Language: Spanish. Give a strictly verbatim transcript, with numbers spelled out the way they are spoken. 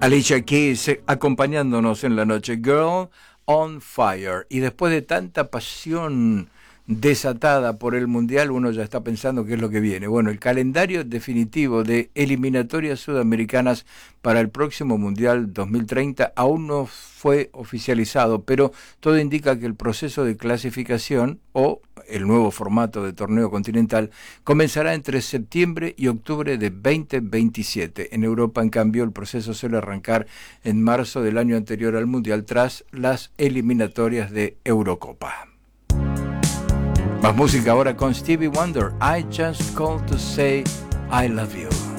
Alicia Keys eh, acompañándonos en la noche, Girl on Fire. Y después de tanta pasión desatada por el Mundial, uno ya está pensando qué es lo que viene. Bueno, el calendario definitivo de eliminatorias sudamericanas para el próximo Mundial dos mil treinta aún no fue oficializado, pero todo indica que el proceso de clasificación o el nuevo formato de torneo continental comenzará entre septiembre y octubre de veinte veintisiete. En Europa, en cambio, el proceso suele arrancar en marzo del año anterior al Mundial tras las eliminatorias de Eurocopa. Más música ahora con Stevie Wonder. I just called to say I love you.